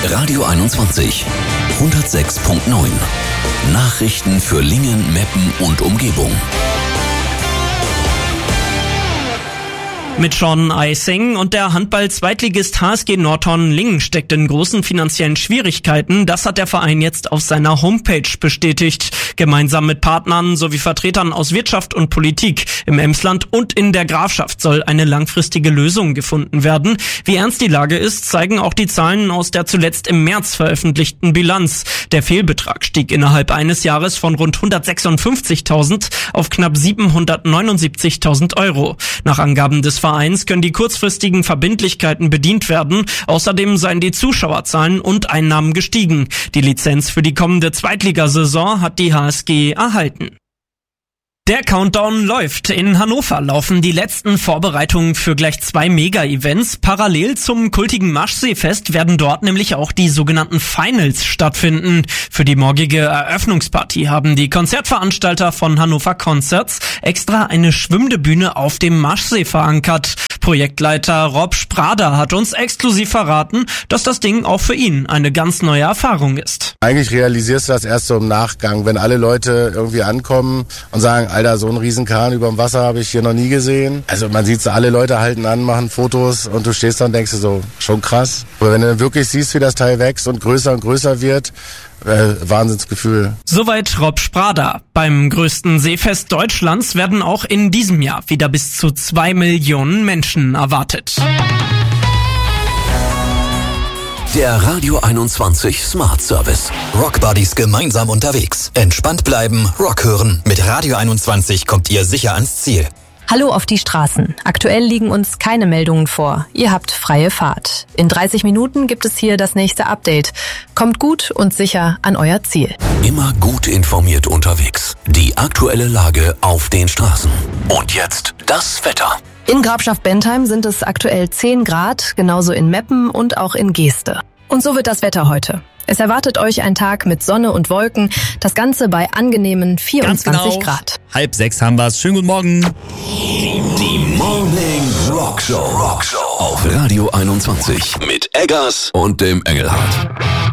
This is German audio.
Radio 21 106.9. Nachrichten für Lingen, Meppen und Umgebung. Mit Sean Eising und der Handball-Zweitligist HSG Nordhorn-Lingen steckt in großen finanziellen Schwierigkeiten. Das hat der Verein jetzt auf seiner Homepage bestätigt. Gemeinsam mit Partnern sowie Vertretern aus Wirtschaft und Politik im Emsland und in der Grafschaft soll eine langfristige Lösung gefunden werden. Wie ernst die Lage ist, zeigen auch die Zahlen aus der zuletzt im März veröffentlichten Bilanz. Der Fehlbetrag stieg innerhalb eines Jahres von rund 156.000 auf knapp 779.000 Euro. Nach Angaben des Vereins können die kurzfristigen Verbindlichkeiten bedient werden. Außerdem seien die Zuschauerzahlen und Einnahmen gestiegen. Die Lizenz für die kommende Zweitligasaison hat die HSG erhalten. Der Countdown läuft. In Hannover laufen die letzten Vorbereitungen für gleich 2 Mega-Events. Parallel zum kultigen Maschseefest werden dort nämlich auch die sogenannten Finals stattfinden. Für die morgige Eröffnungsparty haben die Konzertveranstalter von Hannover Concerts extra eine schwimmende Bühne auf dem Maschsee verankert. Projektleiter Rob Sprader hat uns exklusiv verraten, dass das Ding auch für ihn eine ganz neue Erfahrung ist. Eigentlich realisierst du das erst so im Nachgang, wenn alle Leute irgendwie ankommen und sagen, Alter, so einen riesen Kahn überm Wasser habe ich hier noch nie gesehen. Also man sieht so, alle Leute halten an, machen Fotos und du stehst da und denkst dir so, schon krass. Aber wenn du wirklich siehst, wie das Teil wächst und größer wird, Wahnsinnsgefühl. Soweit Rob Sprader. Beim größten Seefest Deutschlands werden auch in diesem Jahr wieder bis zu 2 Millionen Menschen erwartet. Der Radio 21 Smart Service. Rock Buddies gemeinsam unterwegs. Entspannt bleiben, Rock hören. Mit Radio 21 kommt ihr sicher ans Ziel. Hallo auf die Straßen. Aktuell liegen uns keine Meldungen vor. Ihr habt freie Fahrt. In 30 Minuten gibt es hier das nächste Update. Kommt gut und sicher an euer Ziel. Immer gut informiert unterwegs. Die aktuelle Lage auf den Straßen. Und jetzt das Wetter. In Grafschaft Bentheim sind es aktuell 10 Grad, genauso in Meppen und auch in Geeste. Und so wird das Wetter heute. Es erwartet euch ein Tag mit Sonne und Wolken, das Ganze bei angenehmen 24 Grad. 5:30 haben wir's. Schönen guten Morgen. Die Morning Rockshow auf Radio 21 mit Eggers und dem Engelhardt.